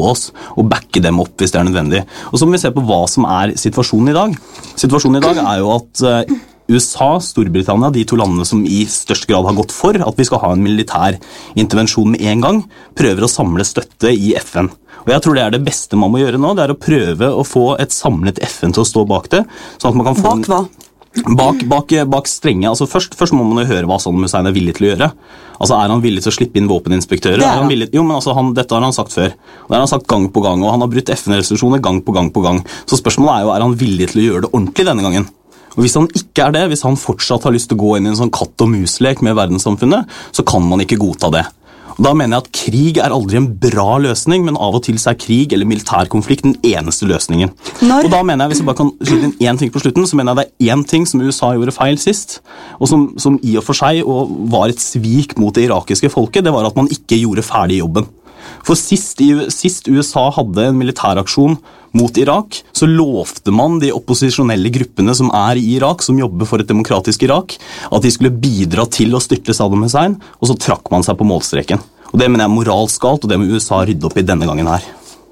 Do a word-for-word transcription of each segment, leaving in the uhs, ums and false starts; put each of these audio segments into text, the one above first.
oss og backe dem opp hvis det er nødvendig. Og så må vi se på hva som er situasjonen i dag. Situasjonen i dag er jo at uh, U S A, Storbritannia, de to landene som i størst grad har gått for at vi skal ha en militær intervensjon med en gang, prøver å samle støtte i F N. Og jeg tror det er det beste man må gjøre nå, det er å prøve å få et samlet F N til å stå bak det. Sånn at man kan få bak hva? Bak, bak, bak strenge, altså først, først må man jo høre hva Saddam Hussein er villig til å gjøre. Altså Er han villig til å slippe inn våpeninspektører? Det er han. Er han villig, jo, men altså han, Dette har han sagt før. Og det har han sagt gang på gang, og han har brutt F N-resolusjoner gang på gang på gang. Så spørsmålet er jo, er han villig til å gjøre det ordentlig denne gangen? Og hvis han ikke er det, hvis han fortsatt har lyst til å gå inn i en sånn katt- og muslek med verdenssamfunnet, så kan man ikke godta det. Og da mener jeg at krig er aldri en bra løsning, men av og til så er krig eller militærkonflikt den eneste løsningen. Når? Og da mener jeg, hvis jeg bare kan skyte inn én ting på slutten, så mener jeg det er én ting som U S A gjorde feil sist, og som, som i og for seg og var et svik mot det irakiske folket, det var at man ikke gjorde ferdig jobben. For sist, sist U S A hadde en militæraksjon mot Irak, så lovte man de opposisjonelle gruppene som er i Irak, som jobber for et demokratisk Irak, at de skulle bidra til å styrte Saddam Hussein, og så trakk man seg på målstreken. Og det mener jeg er moralsk galt, og det må U S A rydde opp i denne gangen her.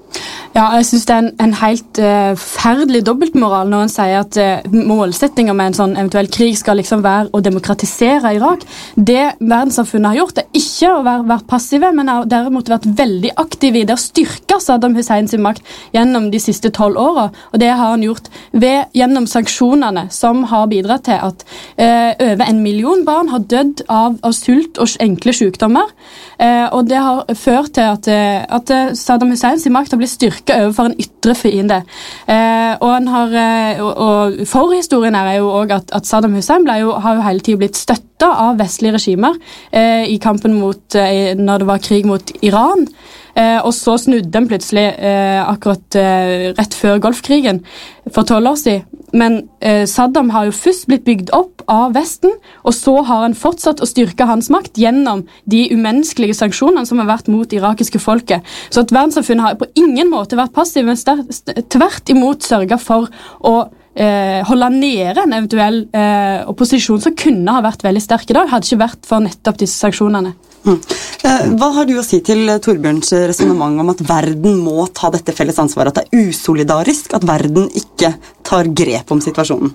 Ja, jeg synes det er en, en helt uh, ferdelig dobbeltmoral når en sier at uh, målsettinger med en sånn eventuell krig skal liksom være å demokratisere Irak. Det verdenssamfunnet har gjort, det er ikke å være, være passive, men har derimot vært veldig aktive i det å styrke Saddam Hussein sin makt gjennom de siste tolv årene. Og det har han gjort ved, gjennom sanksjonene, som har bidratt til at uh, over en million barn har dødd av, av sult og enkle sykdommer. Uh, og det har ført til at, uh, at uh, Saddam Hussein sin makt har blitt styrket overfor en ytre fiende. Eh, og, han har, eh, og, og forhistorien er jo også at, at Saddam Hussein ble jo, har jo hele tiden blitt støttet av vestlige regimer eh, i kampen mot, eh, når det var krig mot Iran. Eh, og så snudde den plutselig eh, akkurat eh, rett før Golfkrigen for tolv år siden. Men eh, Saddam har jo først blitt bygd opp av Vesten, og så har han fortsatt å styrke hans makt gjennom de umenneskelige sanksjonene som har vært mot irakiske folket. Så at verdenssamfunnet har på ingen måte vært passiv, men tvert imot sørget for å eh, holde nede en eventuell eh, opposisjon som kunne ha vært veldig sterk i dag, hadde ikke vært for nettopp disse sanksjonene. Mm. Hva har du å si til Torbjørns resonemang om at verden må ta dette felles ansvaret, at det er usolidarisk at verden ikke tar grep om situasjonen?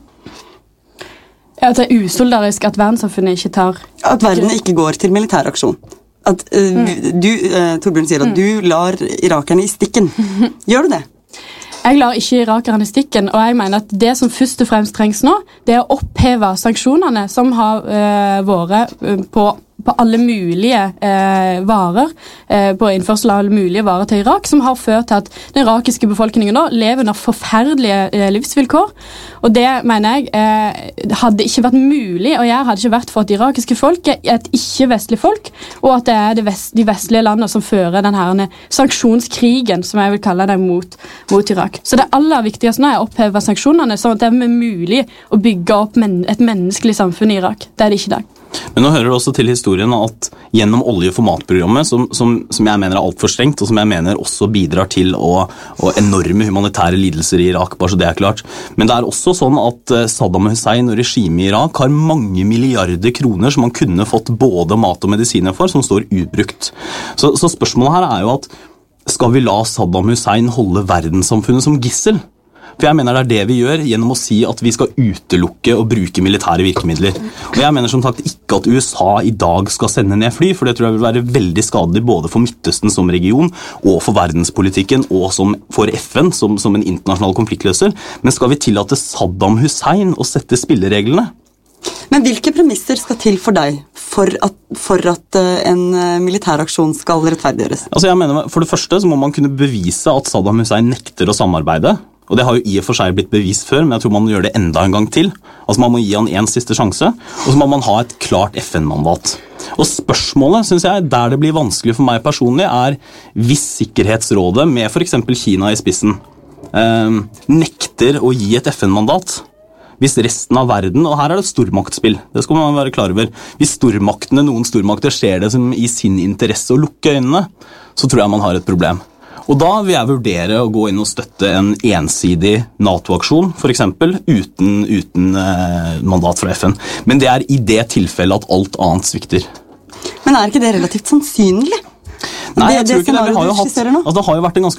Ja, at det er usolidarisk at verdenssamfunnet ikke tar At verden ikke går til militæraksjon. At uh, mm. du, uh, Torbjørn sier at mm. du lar irakerne i stikken. Gjør du det? Jeg lar ikke irakerne i stikken, og jeg mener at det som først og fremst trengs nå, det er å oppheve sanksjonene som har uh, vært uh, på på alle mulige eh, varer, eh, på innførsel av alle mulige varer til Irak, som har ført til at den irakiske befolkningen nå lever under forferdelige eh, livsvilkår. Og det, mener jeg, eh, hadde ikke vært mulig å gjøre, hadde ikke vært for at irakiske folk er et ikke-vestlig folk, og at det er de, vest, de vestlige landene som fører den her sanksjonskrigen, som jeg vil kalle det, mot, mot Irak. Så det aller viktigste nå er å oppheve sanksjonene, sånn at det er mulig å bygge opp men, et menneskelig samfunn i Irak. Det er det ikke i dag. Men nå hører det også til historien at gjennom olje- for matprogrammet, som, som, som jeg mener er alt for strengt, og som jeg mener også bidrar til å, å enorme humanitære lidelser i Irak, bare så det er klart. Men det er også sånn at Saddam Hussein og regimet i Irak har mange milliarder kroner som man kunne fått både mat og medisiner for, som står ubrukt. Så, så spørsmålet her er jo at skal vi la Saddam Hussein holde verdenssamfunnet som gissel? For jeg mener det er det vi gjør gjennom å si at vi skal utelukke og bruke militære virkemidler. Og jeg mener som sagt ikke at U S A i dag skal sende ned fly, for det tror jeg vil være veldig skadelig både for Midtøsten som region, og for verdenspolitikken, og som for F N som, som en internasjonal konfliktløser. Men skal vi tillate Saddam Hussein å sette spillereglene? Men hvilke premisser skal til for deg for at, for at en militæraksjon skal rettferdiggjøres? Altså jeg mener, for det første så må man kunne bevise at Saddam Hussein nekter å samarbeide. Og det har jo i og for seg blitt bevist før, men jeg tror man må gjøre det enda en gang til. Altså man må gi han en siste sjanse, og så må man ha et klart F N-mandat. Og spørsmålet, synes jeg, der det blir vanskelig for meg personlig, er hvis Sikkerhetsrådet, med for eksempel Kina i spissen, eh, nekter å gi et F N-mandat. Hvis resten av verden, og her er det et stormaktspill, det skal man være klar over, hvis stormaktene, noen stormakter ser det som i sin interesse å lukke øynene, så tror jeg man har et problem. Og da vil jeg vurdere å gå inn og støtte en ensidig NATO-aksjon, for eksempel, uten, uten eh, mandat fra F N. Men det er i det tilfellet at alt annet svikter. Men er ikke det relativt sannsynlig? Nei, det, jeg tror ikke det. Vi har jo hatt, altså, det har jo vært en ganske